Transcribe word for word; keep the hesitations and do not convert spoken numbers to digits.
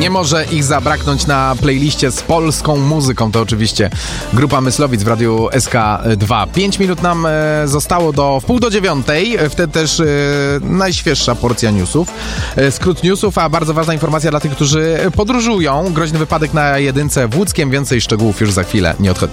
Nie może ich zabraknąć na playliście z polską muzyką. To oczywiście grupa Myslowic w Radiu S K dwa. Pięć minut nam e, zostało do wpół do dziewiątej. Wtedy też e, najświeższa porcja newsów. E, skrót newsów, a bardzo ważna informacja dla tych, którzy podróżują. Groźny wypadek na jedynce w Łódzkiem. Więcej szczegółów już za chwilę. Nie odchodźcie.